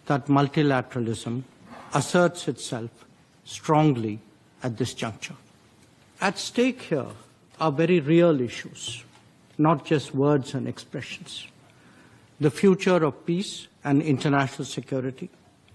that multilateralism asserts itself strongly at this juncture. At stake here are very real issues, not just words and expressions. The future of peace and international security,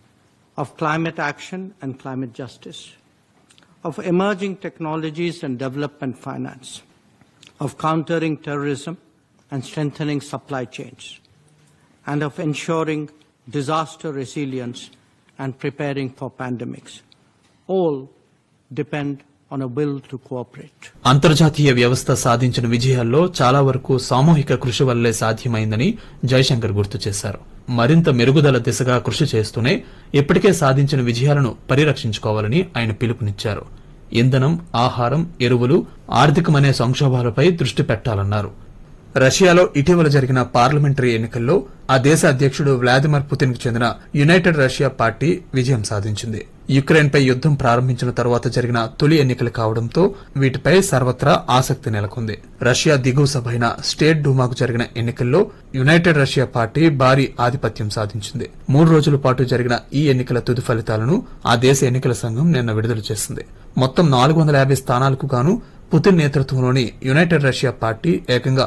of climate action and climate justice, of emerging technologies and development finance, of countering terrorism and strengthening supply chains, and of ensuring disaster resilience and preparing for pandemics. All depend on a will to cooperate. అంతర్జాతీయ వ్యవస్థ సాధించిన విజయాల్లో చాలా వరకు సామూహిక కృషి వల్లే సాధ్యమైందని జైశంకర్ గుర్తు చేశారు. మరింత మెరుగుదల దిశగా కృషి చేస్తూనే ఇప్పటికే సాధించిన విజయాలను పరిరక్షించుకోవాలని ఆయన పిలుపునిచ్చారు. ఇంధనం, ఆహారం, ఎరువులు, ఆర్థికమనే సంక్షోభాలపై దృష్టి పెట్టాలన్నారు. రష్యాలో ఇటీవల జరిగిన పార్లమెంటరీ ఎన్నికల్లో ఆ దేశ అధ్యక్షుడు వ్లాదిమిర్ పుతిన్ కు చెందిన యునైటెడ్ రష్యా పార్టీ విజయం సాధించింది. యుక్రెయిన్పై యుద్దం ప్రారంభించిన తర్వాత జరిగిన తొలి ఎన్నికలు కావడంతో వీటిపై సర్వత్రా ఆసక్తి నెలకొంది. రష్యా దిగువ సభ అయిన స్టేట్ డూమాకు జరిగిన ఎన్నికల్లో యునైటెడ్ రష్యా పార్టీ భారీ ఆధిపత్యం సాధించింది. 3 రోజుల పాటు జరిగిన ఈ ఎన్నికల తుది ఫలితాలను ఆ దేశ ఎన్నికల సంఘం నిన్న విడుదల చేసింది. మొత్తం 450 స్థానాలకు గాను పుతిన్ నేతృత్వంలోని యునైటెడ్ రష్యా పార్టీ ఏకంగా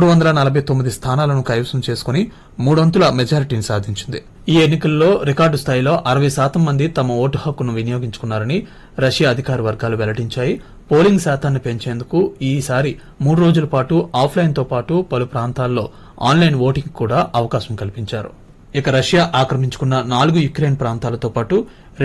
349 స్థానాలను కైవసం చేసుకుని 3 అంతుల మెజారిటీని సాధించింది. ఈ ఎన్నికల్లో రికార్డు స్థాయిలో 60% మంది తమ ఓటు హక్కును వినియోగించుకున్నారని రష్యా అధికార వర్గాలు వెల్లడించాయి. పోలింగ్ శాతాన్ని పెంచేందుకు ఈసారి 3 రోజుల పాటు ఆఫ్లైన్తో పాటు పలు ప్రాంతాల్లో ఆన్లైన్ ఓటింగ్ కూడా అవకాశం కల్పించారు. ఇక రష్యా ఆక్రమించుకున్న 4 యుక్రెయిన్ ప్రాంతాలతో పాటు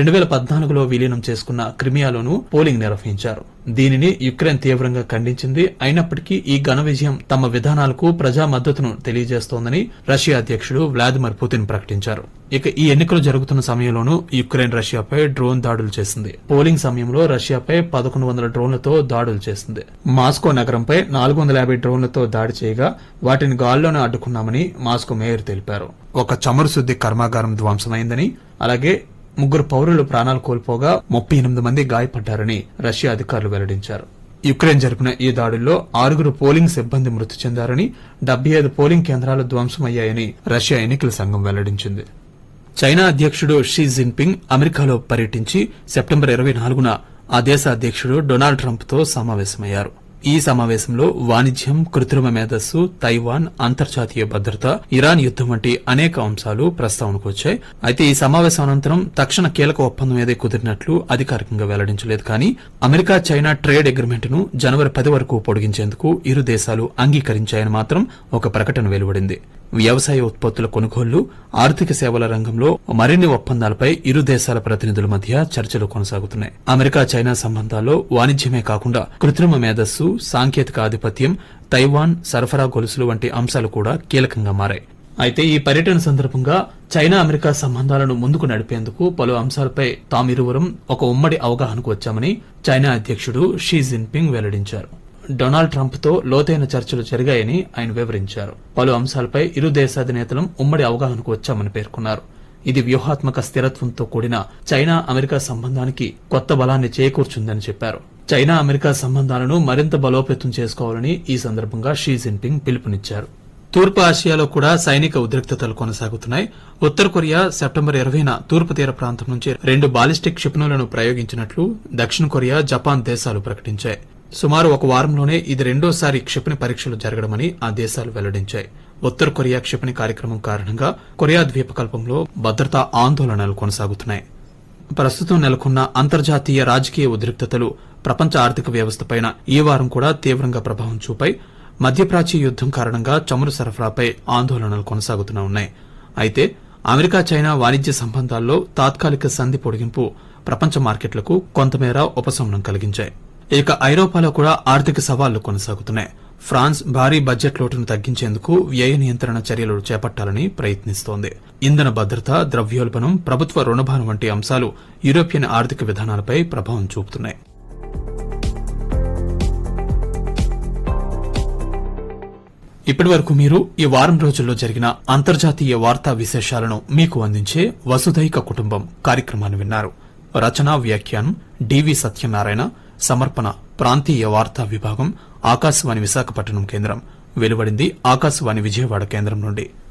2014లో విలీనం చేసుకున్న క్రిమియాలోనూ పోలింగ్ నిర్వహించారు. దీనిని యుక్రెయిన్ తీవ్రంగా ఖండించింది. అయినప్పటికీ ఈ ఘన విజయం తమ విధానాలకు ప్రజా మద్దతును తెలియజేస్తోందని రష్యా అధ్యక్షుడు వ్లాదిమిర్ పుతిన్ ప్రకటించారు. ఇక ఈ ఎన్నికలు జరుగుతున్న సమయంలోనూ యుక్రెయిన్ రష్యాపై డ్రోన్ దాడులు చేసింది. పోలింగ్ సమయంలో రష్యాపై 1100 డ్రోన్లతో దాడులు చేసింది. మాస్కో నగరంపై 450 డ్రోన్లతో దాడి చేయగా వాటిని గాల్లోనే అడ్డుకున్నామని మాస్కో మేయర్ తెలిపారు. ఒక చమురు శుద్ది కర్మాగారం ధ్వంసమైందని, అలాగే 3 పౌరులు ప్రాణాలు కోల్పోగా 38 మంది గాయపడ్డారని రష్యా అధికారులు వెల్లడించారు. యుక్రెయిన్ జరిపిన ఈ దాడుల్లో 6 పోలింగ్ సిబ్బంది మృతి చెందారని, 75 పోలింగ్ కేంద్రాలు ధ్వంసమయ్యాయని రష్యా ఎన్నికల సంఘం వెల్లడించింది. చైనా అధ్యక్షుడు షీ జిన్పింగ్ అమెరికాలో పర్యటించి సెప్టెంబర్ 24న ఆ దేశ అధ్యక్షుడు డొనాల్డ్ ట్రంప్ తో సమావేశమయ్యారు. ఈ సమావేశంలో వాణిజ్యం, కృత్రిమ మేధస్సు, తైవాన్, అంతర్జాతీయ భద్రత, ఇరాన్ యుద్దం వంటి అనేక అంశాలు ప్రస్తావనకు వచ్చాయి. అయితే ఈ సమావేశం అనంతరం తక్షణ కీలక ఒప్పందం ఏదే కుదిరినట్లు అధికారికంగా వెల్లడించలేదు. కానీ అమెరికా చైనా ట్రేడ్ అగ్రిమెంట్ ను జనవరి 10 వరకు పొడిగించేందుకు ఇరు దేశాలు అంగీకరించాయని మాత్రం ఒక ప్రకటన వెలువడింది. వ్యవసాయ ఉత్పత్తుల కొనుగోళ్లు, ఆర్థిక సేవల రంగంలో మరిన్ని ఒప్పందాలపై ఇరు దేశాల ప్రతినిధుల మధ్య చర్చలు కొనసాగుతున్నాయి. అమెరికా చైనా సంబంధాల్లో వాణిజ్యమే కాకుండా కృత్రిమ మేధస్సు, సాంకేతిక ఆధిపత్యం, తైవాన్, సరఫరా గొలుసులు వంటి అంశాలు కూడా కీలకంగా మారాయి. అయితే ఈ పర్యటన సందర్భంగా చైనా అమెరికా సంబంధాలను ముందుకు నడిపేందుకు పలు అంశాలపై తామిరువురం ఒక ఉమ్మడి అవగాహనకు వచ్చామని చైనా అధ్యక్షుడు షీ జిన్పింగ్ వెల్లడించారు. డొనాల్డ్ ట్రంప్ తో లోతైన చర్చలు జరిగాయని ఆయన వివరించారు. పలు అంశాలపై ఇరు దేశాధినేతలం ఉమ్మడి అవగాహనకు వచ్చామని పేర్కొన్నారు. ఇది వ్యూహాత్మక స్థిరత్వంతో కూడిన చైనా అమెరికా సంబంధానికి కొత్త బలాన్ని చేకూర్చుందని చెప్పారు. చైనా అమెరికా సంబంధాలను మరింత బలోపేతం చేసుకోవాలని ఈ సందర్భంగా షీ జిన్పింగ్ పిలుపునిచ్చారు. తూర్పు ఆసియాలో కూడా సైనిక ఉద్రిక్తతలు కొనసాగుతున్నాయి. ఉత్తర కొరియా సెప్టెంబర్ 20న తూర్పు తీర ప్రాంతం నుంచి 2 బాలిస్టిక్ క్షిపణులను ప్రయోగించినట్లు దక్షిణ కొరియా, జపాన్ దేశాలు ప్రకటించాయి. సుమారు ఒక వారంలోనే ఇది రెండోసారి క్షిపణి పరీక్షలు జరగడమని ఆ దేశాలు వెల్లడించాయి. ఉత్తర కొరియా క్షిపణి కార్యక్రమం కారణంగా కొరియా ద్వీపకల్పంలో భద్రతా ఆందోళనలు కొనసాగుతున్నాయి. ప్రస్తుతం నెలకొన్న అంతర్జాతీయ రాజకీయ ఉద్రిక్తతలు ప్రపంచ ఆర్థిక వ్యవస్థపై ఈ వారం కూడా తీవ్రంగా ప్రభావం చూపాయి. మధ్యప్రాచ్య యుద్దం కారణంగా చమురు సరఫరాపై ఆందోళనలు కొనసాగుతూనే ఉన్నాయి. అయితే అమెరికా చైనా వాణిజ్య సంబంధాల్లో తాత్కాలిక సంధి పొడిగింపు ప్రపంచ మార్కెట్లకు కొంతమేర ఉపశమనం కలిగించాయి. ఇక ఐరోపాలో కూడా ఆర్థిక సవాళ్లు కొనసాగుతున్నాయి. ఫ్రాన్స్ భారీ బడ్జెట్ లోటును తగ్గించేందుకు వ్యయ నియంత్రణ చర్యలు చేపట్టాలని ప్రయత్నిస్తోంది. ఇంధన భద్రత, ద్రవ్యోల్బణం, ప్రభుత్వ రుణభారం వంటి అంశాలు యూరోపియన్ ఆర్థిక విధానాలపై ప్రభావం చూపుతున్నాయి. ఇప్పటివరకు మీరు ఈ వారం రోజుల్లో జరిగిన అంతర్జాతీయ వార్తా విశేషాలను మీకు అందించే వసుధైక కుటుంబం కార్యక్రమాన్ని విన్నారు. రచనా వ్యాఖ్యానం డివి సత్యనారాయణ, సమర్పణ ప్రాంతీయ వార్తా విభాగం, ఆకాశవాణి విశాఖపట్నం కేంద్రం. వెలువడింది ఆకాశవాణి విజయవాడ కేంద్రం నుండి.